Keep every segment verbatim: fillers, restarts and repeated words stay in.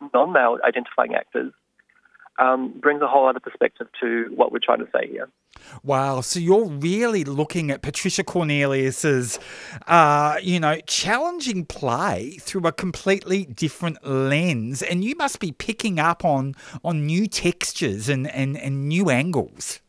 non-male identifying actors um, brings a whole other perspective to what we're trying to say here. Wow, so you're really looking at Patricia Cornelius's, uh, you know, challenging play through a completely different lens, and you must be picking up on on new textures and, and, and new angles.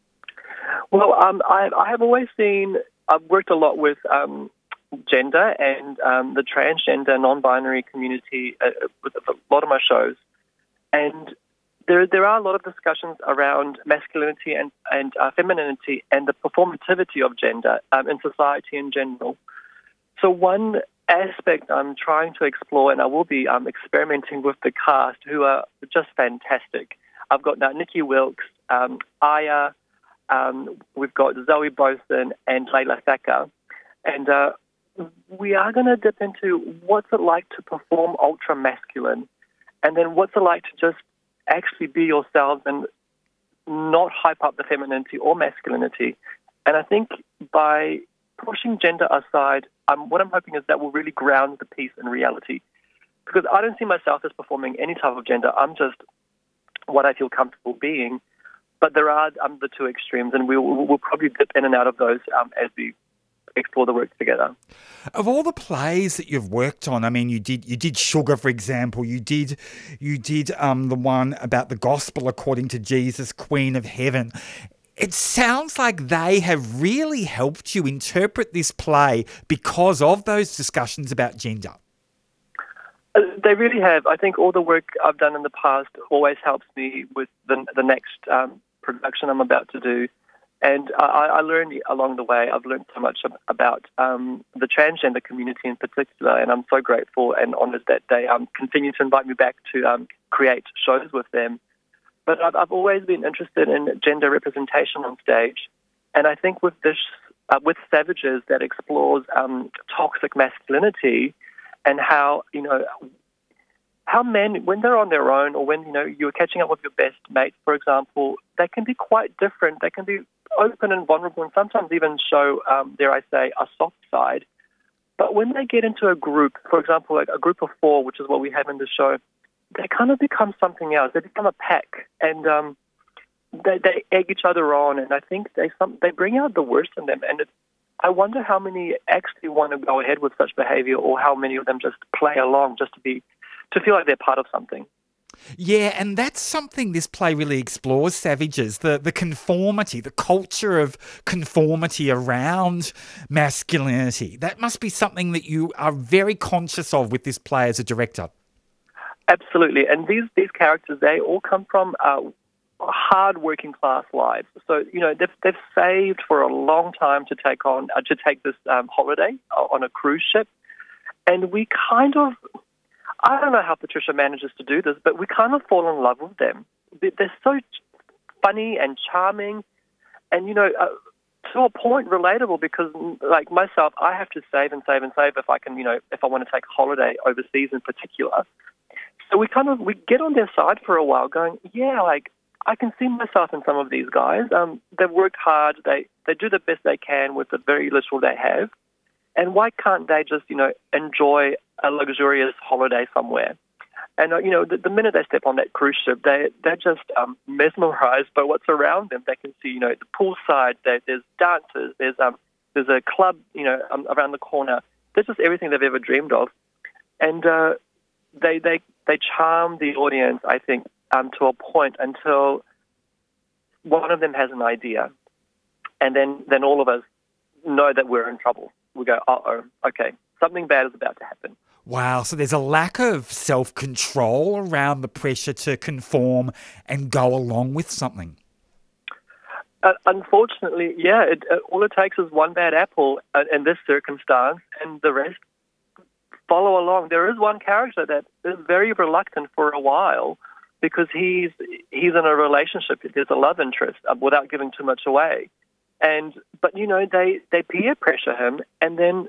Well, um, I, I have always seen, I've worked a lot with um, gender and um, the transgender, non-binary community uh, with a lot of my shows, and There, there are a lot of discussions around masculinity and, and uh, femininity and the performativity of gender um, in society in general. So one aspect I'm trying to explore, and I will be um, experimenting with the cast, who are just fantastic. I've got now Nikki Wilkes, um, Aya, um, we've got Zoe Boson and Layla Thacker. And uh, we are going to dip into what's it like to perform ultra-masculine, and then what's it like to just actually be yourselves and not hype up the femininity or masculinity. And I think by pushing gender aside, um, what I'm hoping is that will really ground the piece in reality. Because I don't see myself as performing any type of gender. I'm just what I feel comfortable being. But there are um, the two extremes, and we'll, we'll probably dip in and out of those um, as we explore the work together. Of all the plays that you've worked on, I mean, you did you did Sugar, for example. You did you did um, the one about the gospel according to Jesus, Queen of Heaven. It sounds like they have really helped you interpret this play because of those discussions about gender. Uh, they really have. I think all the work I've done in the past always helps me with the, the next um, production I'm about to do. And I, I learned along the way, I've learned so much about um, the transgender community in particular, and I'm so grateful and honoured that they um, continue to invite me back to um, create shows with them. But I've, I've always been interested in gender representation on stage, and I think with this, uh, with Savages, that explores um, toxic masculinity and how, you know, how men, when they're on their own or when, you know, you're catching up with your best mate, for example, they can be quite different. They can be open and vulnerable and sometimes even show, um, dare I say, a soft side. But when they get into a group, for example, like a group of four, which is what we have in the show, they kind of become something else. They become a pack, and um, they, they egg each other on, and I think they some, they bring out the worst in them. And it, I wonder how many actually want to go ahead with such behavior, or how many of them just play along just to be to feel like they're part of something. Yeah, and that's something this play really explores, Savages, the, the conformity, the culture of conformity around masculinity. That must be something that you are very conscious of with this play as a director. Absolutely, and these, these characters, they all come from uh, hard working class lives. So, you know, they've, they've saved for a long time to take on, uh, to take this um, holiday on a cruise ship, and we kind of... I don't know how Patricia manages to do this, but we kind of fall in love with them. They're so funny and charming and, you know, uh, to a point relatable because, like myself, I have to save and save and save if I can, you know, if I want to take a holiday overseas in particular. So we kind of, we get on their side for a while going, yeah, like, I can see myself in some of these guys. Um, they've worked hard. They, they do the best they can with the very little they have. And why can't they just, you know, enjoy a luxurious holiday somewhere? And, uh, you know, the, the minute they step on that cruise ship, they, they're just um, mesmerized by what's around them. They can see, you know, the poolside, there, there's dancers, there's um, there's a club, you know, um, around the corner. There's just everything they've ever dreamed of. And uh, they, they, they charm the audience, I think, um, to a point until one of them has an idea. And then, then all of us know that we're in trouble. We go, uh-oh, okay, something bad is about to happen. Wow, so there's a lack of self-control around the pressure to conform and go along with something. Uh, unfortunately, yeah, it, uh, all it takes is one bad apple uh, in this circumstance, and the rest follow along. There is one character that is very reluctant for a while because he's he's in a relationship. There's a love interest, uh, without giving too much away. And but you know they, they peer pressure him, and then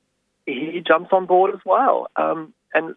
he jumps on board as well. Um, and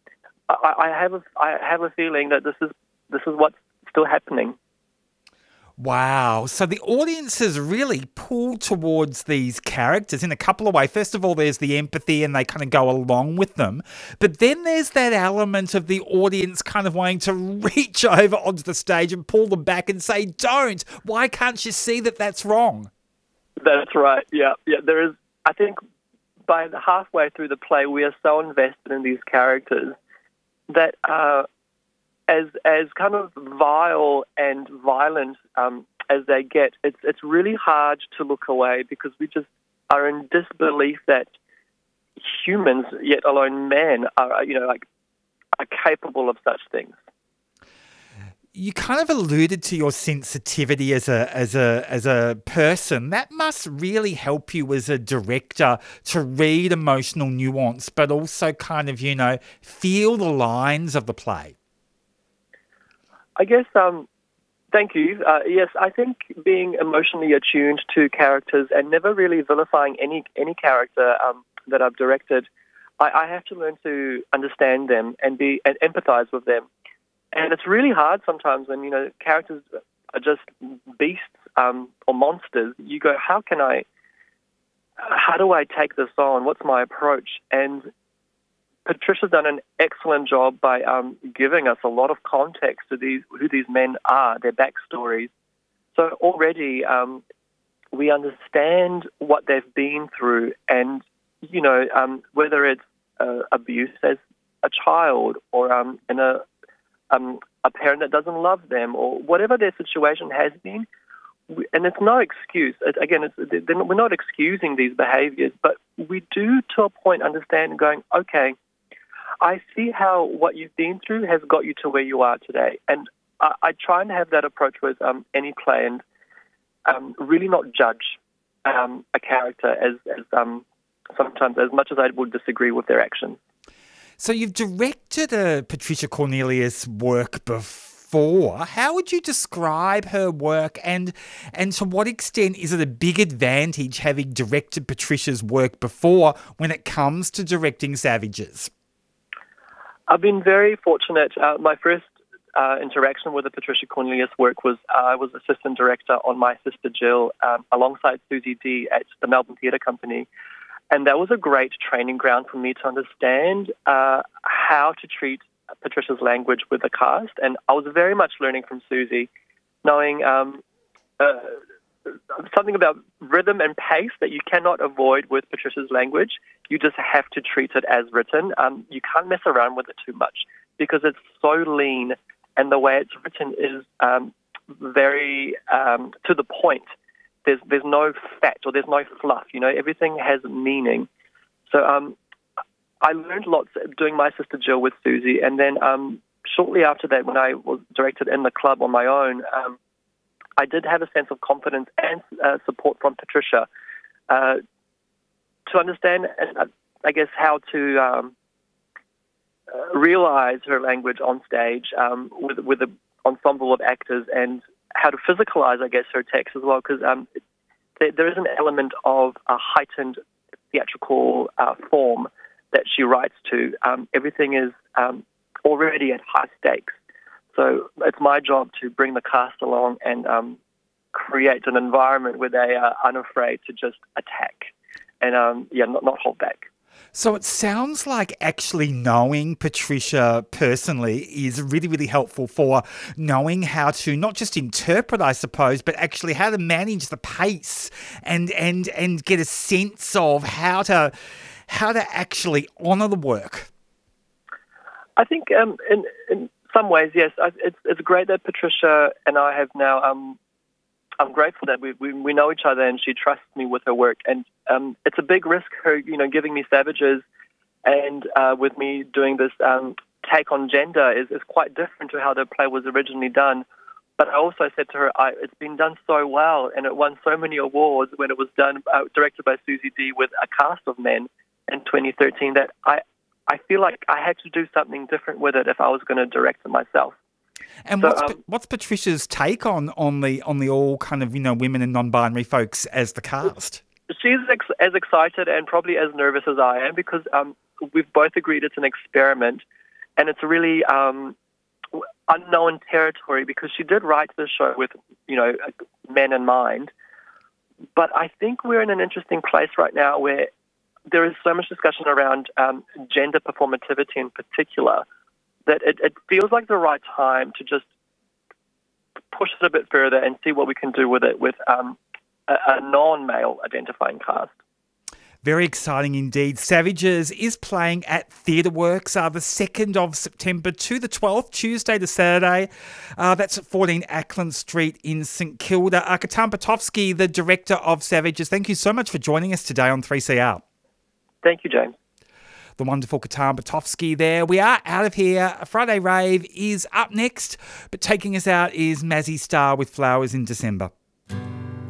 I, I have a I have a feeling that this is this is what's still happening. Wow. So the audiences really pull towards these characters in a couple of ways. First of all, there's the empathy and they kind of go along with them. But then there's that element of the audience kind of wanting to reach over onto the stage and pull them back and say, don't. Why can't you see that that's wrong? That's right. Yeah. Yeah. There is, I think by the halfway through the play, we are so invested in these characters that, uh, As as kind of vile and violent um, as they get, it's it's really hard to look away because we just are in disbelief that humans, yet alone men, are you know like are capable of such things. You kind of alluded to your sensitivity as a as a as a person. That must really help you as a director to read emotional nuance, but also kind of you know feel the lines of the play. I guess, um, thank you. Uh, yes, I think being emotionally attuned to characters and never really vilifying any any character um, that I've directed, I, I have to learn to understand them and be and empathize with them. And it's really hard sometimes when you know characters are just beasts um, or monsters. You go, how can I? How do I take this on? What's my approach? And Patricia's done an excellent job by um, giving us a lot of context to these who these men are, their backstories. So already um, we understand what they've been through, and you know um, whether it's uh, abuse as a child or um, in a um, a parent that doesn't love them, or whatever their situation has been. And it's no excuse. It, again, it's, we're not excusing these behaviours, but we do, to a point, understand going, okay, I see how what you've been through has got you to where you are today. And I, I try and have that approach with um, any play and um, really not judge um, a character as, as um, sometimes as much as I would disagree with their actions. So you've directed a Patricia Cornelius work before. How would you describe her work, and and to what extent is it a big advantage having directed Patricia's work before when it comes to directing Savages? I've been very fortunate. Uh, my first uh, interaction with the Patricia Cornelius work was uh, I was assistant director on My Sister Jill um, alongside Susie D at the Melbourne Theatre Company. And that was a great training ground for me to understand uh, how to treat Patricia's language with the cast. And I was very much learning from Susie, knowing um, uh, something about rhythm and pace that you cannot avoid with Patricia's language. You just have to treat it as written. Um, you can't mess around with it too much because it's so lean, and the way it's written is um, very um, to the point. There's there's no fat or there's no fluff. You know, everything has meaning. So um, I learned lots doing My Sister Jill with Susie, and then um, shortly after that, when I was directed in the club on my own, um, I did have a sense of confidence and uh, support from Patricia uh, to understand, uh, I guess, how to um, uh, realize her language on stage um, with with an ensemble of actors, and how to physicalize, I guess, her text as well, because um, there, there is an element of a heightened theatrical uh, form that she writes to. Um, everything is um, already at high stakes. So it's my job to bring the cast along and um, create an environment where they are unafraid to just attack and, um, yeah, not, not hold back. So it sounds like actually knowing Patricia personally is really, really helpful for knowing how to not just interpret, I suppose, but actually how to manage the pace and and and get a sense of how to how to actually honour the work. I think um, in in some ways, yes, it's it's great that Patricia and I have now. Um, I'm grateful that we, we we know each other and she trusts me with her work. And um, it's a big risk, her you know giving me Savages, and uh, with me doing this um, take on gender is, is quite different to how the play was originally done. But I also said to her, I, it's been done so well and it won so many awards when it was done, uh, directed by Susie D with a cast of men in twenty thirteen, that I, I feel like I had to do something different with it if I was going to direct it myself. And so, what's um, what's Patricia's take on, on the on the all kind of you know women and non-binary folks as the cast? She's ex- as excited and probably as nervous as I am, because um, we've both agreed it's an experiment, and it's really um, unknown territory because she did write the show with, you know, men in mind. But I think we're in an interesting place right now where there is so much discussion around um, gender performativity in particular that it, it feels like the right time to just push it a bit further and see what we can do with it with um, a, a non-male identifying cast. Very exciting indeed. Savages is playing at TheatreWorks uh, the second of September to the twelfth, Tuesday to Saturday. Uh, that's at fourteen Ackland Street in St Kilda. Uh, Ketan Petovsky, the director of Savages, thank you so much for joining us today on three C R. Thank you, James. The wonderful Ketan Petovsky there. We are out of here. Friday Rave is up next, but taking us out is Mazzy Star with Flowers in December.